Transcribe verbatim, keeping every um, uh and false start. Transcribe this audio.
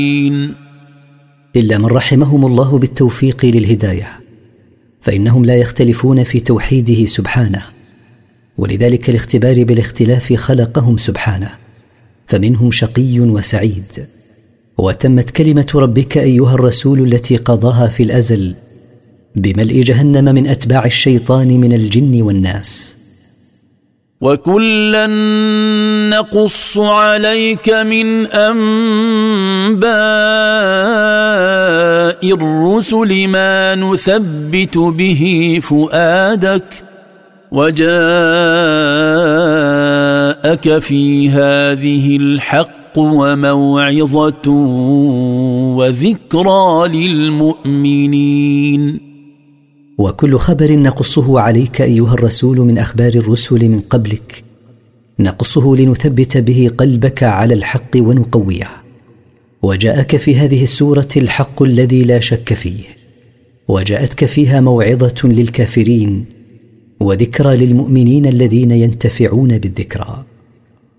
إلا من رحمهم الله بالتوفيق للهداية، فإنهم لا يختلفون في توحيده سبحانه، ولذلك الاختبار بالاختلاف خلقهم سبحانه، فمنهم شقي وسعيد. وتمت كلمة ربك أيها الرسول التي قضاها في الأزل بملء جهنم من أتباع الشيطان من الجن والناس. وكلا نقص عليك من أنباء الرسل ما نثبت به فؤادك وجاءك في هذه الحق وموعظة وذكرى للمؤمنين. وكل خبر نقصه عليك أيها الرسول من أخبار الرسل من قبلك نقصه لنثبت به قلبك على الحق ونقويه. وجاءك في هذه السورة الحق الذي لا شك فيه، وجاءتك فيها موعظة للكافرين وذكرى للمؤمنين الذين ينتفعون بالذكرى.